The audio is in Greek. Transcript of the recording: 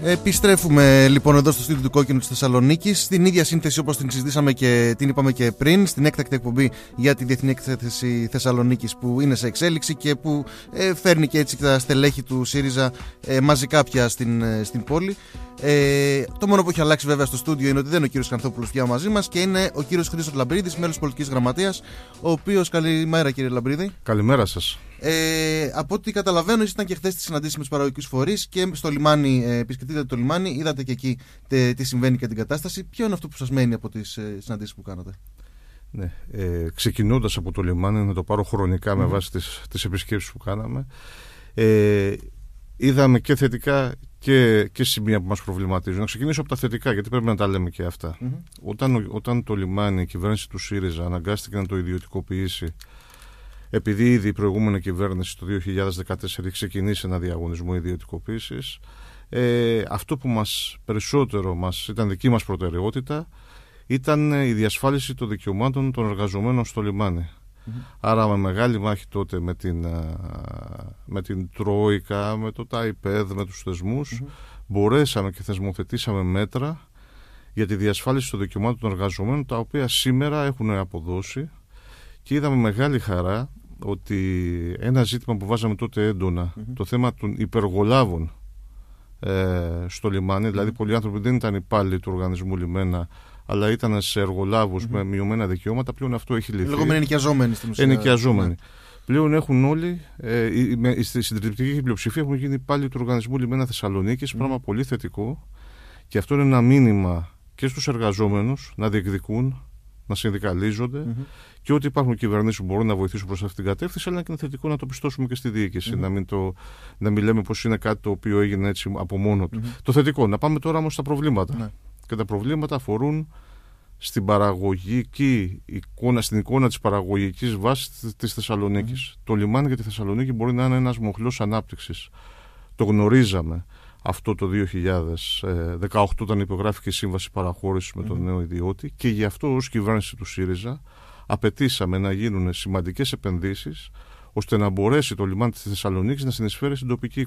Επιστρέφουμε λοιπόν εδώ στο στούντιο του Κόκκινου της Θεσσαλονίκης, στην ίδια σύνθεση όπως την συζητήσαμε και την είπαμε και πριν, στην έκτακτη εκπομπή για τη Διεθνή Έκθεση Θεσσαλονίκης που είναι σε εξέλιξη και που φέρνει και έτσι τα στελέχη του ΣΥΡΙΖΑ μαζικά πια στην πόλη. Το μόνο που έχει αλλάξει βέβαια στο στούντιο είναι ότι δεν είναι ο κύριος Κανθόπουλος πια μαζί μας και είναι ο κύριος Χρήστος Λαμπρίδης, μέλος πολιτικής γραμματείας, ο οποίος, καλημέρα κύριε Λαμπρίδη. Καλημέρα σας. Από ό,τι καταλαβαίνω, ήσασταν και χθες στη συναντήση με τους παραγωγικούς φορείς και στο λιμάνι, επισκεφτείτε το λιμάνι, είδατε και εκεί τι συμβαίνει και την κατάσταση. Ποιο είναι αυτό που σας μένει από τις συναντήσεις που κάνατε? Ναι, ξεκινώντας από το λιμάνι, να το πάρω χρονικά με βάση τις επισκέψεις που κάναμε, είδαμε και θετικά και σημεία που μας προβληματίζουν. Να ξεκινήσω από τα θετικά, γιατί πρέπει να τα λέμε και αυτά. Όταν το λιμάνι, η κυβέρνηση του ΣΥΡΙΖΑ αναγκάστηκε να το ιδιωτικοποιήσει, επειδή ήδη η προηγούμενη κυβέρνηση το 2014 ξεκινήσει ένα διαγωνισμό ιδιωτικοποίησης, αυτό που περισσότερο ήταν δική μας προτεραιότητα ήταν η διασφάλιση των δικαιωμάτων των εργαζομένων στο λιμάνι. Άρα με μεγάλη μάχη τότε με την Τρόικα, με το ΤΑΙΠΕΔ, με τους θεσμούς, μπορέσαμε και θεσμοθετήσαμε μέτρα για τη διασφάλιση των δικαιωμάτων των εργαζομένων, τα οποία σήμερα έχουν αποδώσει, και είδαμε μεγάλη χαρά ότι ένα ζήτημα που βάζαμε τότε έντονα, το θέμα των υπεργολάβων στο λιμάνι, δηλαδή πολλοί άνθρωποι δεν ήταν υπάλληλοι του οργανισμού λιμένα, αλλά ήταν σε εργολάβους με μειωμένα δικαιώματα, πλέον αυτό έχει λυθεί. Λεγόμενοι ενοικιαζόμενοι στην ουσία. Ενοικιαζόμενοι. Πλέον έχουν όλοι, στη συντριπτική πλειοψηφία, έχουν γίνει υπάλληλοι του οργανισμού λιμένα Θεσσαλονίκης, πράγμα πολύ θετικό, και αυτό είναι ένα μήνυμα και στους εργαζόμενους να διεκδικούν, να συνδικαλίζονται, και ότι υπάρχουν κυβερνήσεις που μπορούν να βοηθήσουν προς αυτήν την κατεύθυνση, αλλά και είναι θετικό να το πιστώσουμε και στη διοίκηση, να μην λέμε πως είναι κάτι το οποίο έγινε έτσι από μόνο του. Το θετικό. Να πάμε τώρα όμως στα προβλήματα. Και τα προβλήματα αφορούν στην παραγωγική εικόνα, στην εικόνα της παραγωγικής βάσης της Θεσσαλονίκης. Το λιμάνι για τη Θεσσαλονίκη μπορεί να είναι ένας μοχλός ανάπτυξης. Το γνωρίζαμε αυτό το 2018, όταν υπογράφηκε η σύμβαση παραχώρησης με τον νέο ιδιώτη, και γι' αυτό ως κυβέρνηση του ΣΥΡΙΖΑ απαιτήσαμε να γίνουν σημαντικές επενδύσεις ώστε να μπορέσει το λιμάνι της Θεσσαλονίκης να συνεισφέρει στην τοπική